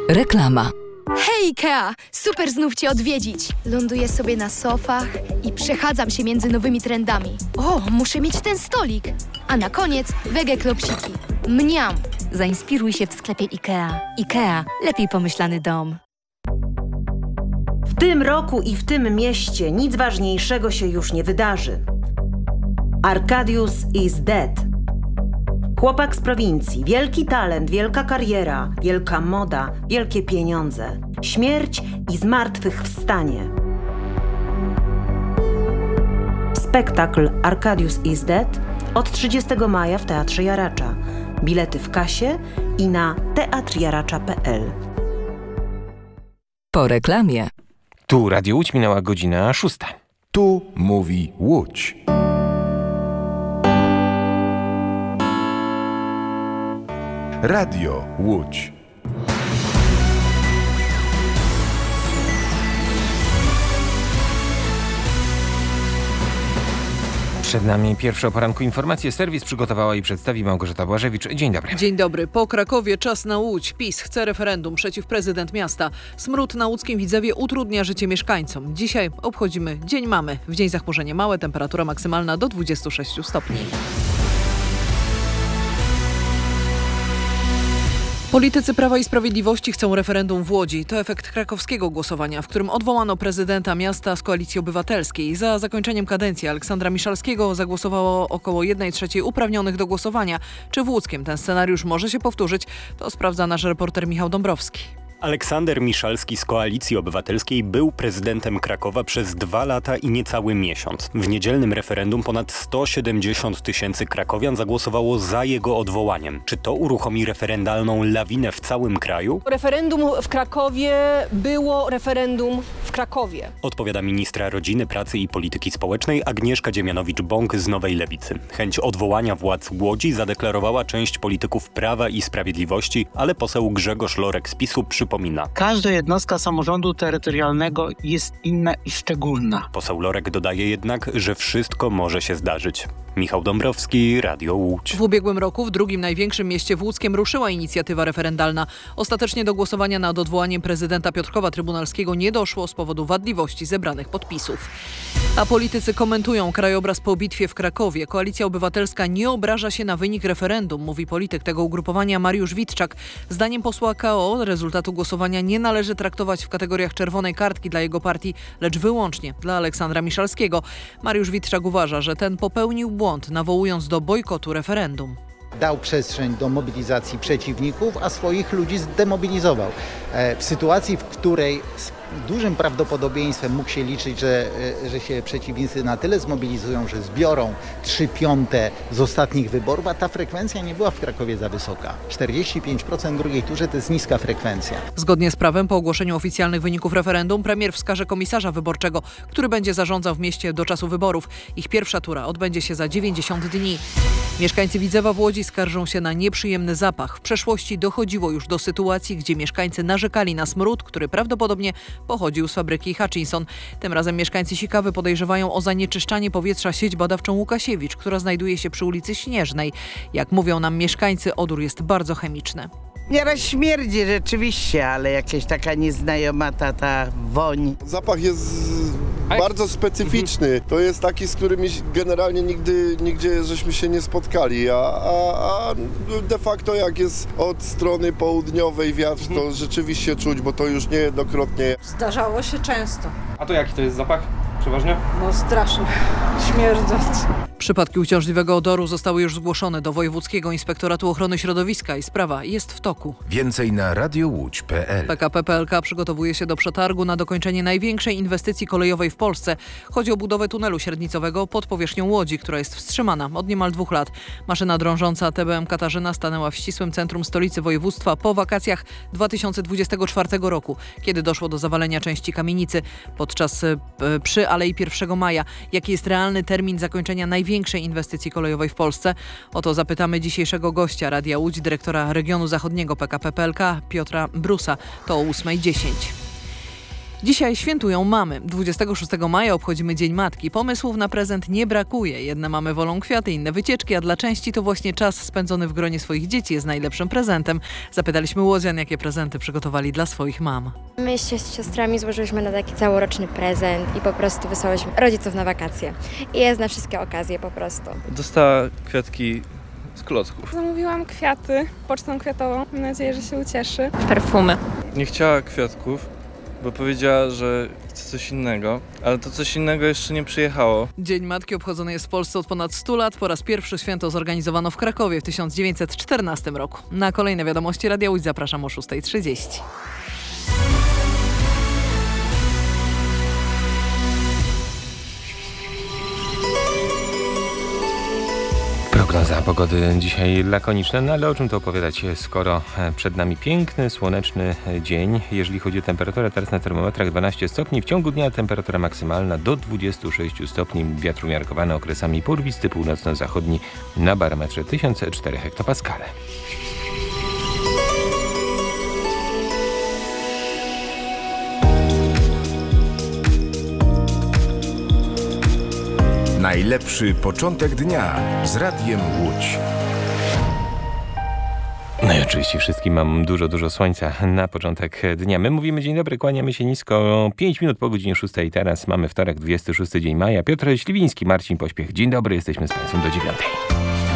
Reklama. Hej Ikea! Super znów Cię odwiedzić! Ląduję sobie na sofach i przechadzam się między nowymi trendami. O, muszę mieć ten stolik! A na koniec wege klopsiki. Mniam! Zainspiruj się w sklepie IKEA. IKEA. Lepiej pomyślany dom. W tym roku i w tym mieście nic ważniejszego się już nie wydarzy. Arkadiusz is dead. Chłopak z prowincji, wielki talent, wielka kariera, wielka moda, wielkie pieniądze, śmierć i zmartwychwstanie. Spektakl Arkadiusz is dead od 30 maja w Teatrze Jaracza. Bilety w kasie i na teatrjaracza.pl. Po reklamie. Tu Radio Łódź, minęła godzina 6. Tu mówi Łódź. Radio Łódź. Przed nami pierwsze o poranku informacje. Serwis przygotowała i przedstawi Małgorzata Błażewicz. Dzień dobry. Dzień dobry. Po Krakowie czas na Łódź. PiS chce referendum przeciw prezydent miasta. Smród na łódzkim Widzewie utrudnia życie mieszkańcom. Dzisiaj obchodzimy Dzień Mamy. W dzień zachmurzenie małe, temperatura maksymalna do 26 stopni. Politycy Prawa i Sprawiedliwości chcą referendum w Łodzi. To efekt krakowskiego głosowania, w którym odwołano prezydenta miasta z Koalicji Obywatelskiej. Za zakończeniem kadencji Aleksandra Miszalskiego zagłosowało około 1/3 uprawnionych do głosowania. Czy w Łódzkiem ten scenariusz może się powtórzyć? To sprawdza nasz reporter Michał Dąbrowski. Aleksander Miszalski z Koalicji Obywatelskiej był prezydentem Krakowa przez 2 lata i niecały miesiąc. W niedzielnym referendum ponad 170 000 krakowian zagłosowało za jego odwołaniem. Czy to uruchomi referendalną lawinę w całym kraju? Referendum w Krakowie było referendum w Krakowie. Odpowiada ministra Rodziny, Pracy i Polityki Społecznej Agnieszka Dziemianowicz-Bąk z Nowej Lewicy. Chęć odwołania władz Łodzi zadeklarowała część polityków Prawa i Sprawiedliwości, ale poseł Grzegorz Lorek z PiS-u przypomina. Każda jednostka samorządu terytorialnego jest inna i szczególna. Poseł Lorek dodaje jednak, że wszystko może się zdarzyć. Michał Dąbrowski, Radio Łódź. W ubiegłym roku w drugim największym mieście w Łódzkiem ruszyła inicjatywa referendalna. Ostatecznie do głosowania nad odwołaniem prezydenta Piotrkowa Trybunalskiego nie doszło z powodu wadliwości zebranych podpisów. A politycy komentują krajobraz po bitwie w Krakowie. Koalicja Obywatelska nie obraża się na wynik referendum, mówi polityk tego ugrupowania Mariusz Witczak. Zdaniem posła KO rezultatu głosowania nie należy traktować w kategoriach czerwonej kartki dla jego partii, lecz wyłącznie dla Aleksandra Miszalskiego. Mariusz Witczak uważa, że ten popełnił błąd, nawołując do bojkotu referendum. Dał przestrzeń do mobilizacji przeciwników, a swoich ludzi zdemobilizował. W sytuacji, w której z dużym prawdopodobieństwem mógł się liczyć, że się przeciwnicy na tyle zmobilizują, że zbiorą 3/5 z ostatnich wyborów, a ta frekwencja nie była w Krakowie za wysoka. 45% w drugiej turze to jest niska frekwencja. Zgodnie z prawem po ogłoszeniu oficjalnych wyników referendum premier wskaże komisarza wyborczego, który będzie zarządzał w mieście do czasu wyborów. Ich pierwsza tura odbędzie się za 90 dni. Mieszkańcy Widzewa w Łodzi skarżą się na nieprzyjemny zapach. W przeszłości dochodziło już do sytuacji, gdzie mieszkańcy narzekali na smród, który prawdopodobnie pochodził z fabryki Hutchinson. Tym razem mieszkańcy Sikawy podejrzewają o zanieczyszczanie powietrza sieć badawczą Łukasiewicz, która znajduje się przy ulicy Śnieżnej. Jak mówią nam mieszkańcy, odór jest bardzo chemiczny. Nieraz śmierdzi rzeczywiście, ale jakaś taka nieznajoma ta woń. Zapach jest bardzo specyficzny. To jest taki, z którym generalnie nigdzie żeśmy się nie spotkali, a de facto jak jest od strony południowej wiatr, to rzeczywiście czuć, bo to już niejednokrotnie. Zdarzało się często. A to jaki to jest zapach? Przeważnie? No straszny, śmierdzący. Przypadki uciążliwego odoru zostały już zgłoszone do Wojewódzkiego Inspektoratu Ochrony Środowiska i sprawa jest w toku. Więcej na radiołódź.pl. PKP PLK przygotowuje się do przetargu na dokończenie największej inwestycji kolejowej w Polsce. Chodzi o budowę tunelu średnicowego pod powierzchnią Łodzi, która jest wstrzymana od niemal 2 lat. Maszyna drążąca TBM Katarzyna stanęła w ścisłym centrum stolicy województwa po wakacjach 2024 roku, kiedy doszło do zawalenia części kamienicy przy Alei 1 Maja. Jaki jest realny termin zakończenia największej inwestycji kolejowej w Polsce? O to zapytamy dzisiejszego gościa Radia Łódź, dyrektora regionu zachodniego PKP PLK Piotra Brusa. To o 8:10. Dzisiaj świętują mamy. 26 maja obchodzimy Dzień Matki. Pomysłów na prezent nie brakuje. Jedne mamy wolą kwiaty, inne wycieczki, a dla części to właśnie czas spędzony w gronie swoich dzieci jest najlepszym prezentem. Zapytaliśmy łodzian, jakie prezenty przygotowali dla swoich mam. My z siostrami złożyłyśmy na taki całoroczny prezent i po prostu wysłałyśmy rodziców na wakacje. I jest na wszystkie okazje po prostu. Dostała kwiatki z klocków. Zamówiłam kwiaty pocztą kwiatową. Mam nadzieję, że się ucieszy. Perfumy. Nie chciała kwiatków, bo powiedziała, że chce coś innego, ale to coś innego jeszcze nie przyjechało. Dzień Matki obchodzony jest w Polsce od ponad 100 lat. Po raz pierwszy święto zorganizowano w Krakowie w 1914 roku. Na kolejne wiadomości Radia Łódź zapraszam o 6:30. Prognoza pogody dzisiaj lakoniczna, no ale o czym to opowiadać, skoro przed nami piękny, słoneczny dzień. Jeżeli chodzi o temperaturę, teraz na termometrach 12 stopni, w ciągu dnia temperatura maksymalna do 26 stopni, wiatr umiarkowany okresami porwisty, północno-zachodni na barometrze 1004 hektopaskale. Najlepszy początek dnia z Radiem Łódź. No i oczywiście wszystkim mam dużo słońca na początek dnia. My mówimy dzień dobry, kłaniamy się nisko. 5 minut po godzinie 6 i teraz mamy wtorek, 26 dzień maja. Piotr Śliwiński, Marcin Pośpiech. Dzień dobry, jesteśmy z Państwem do 9.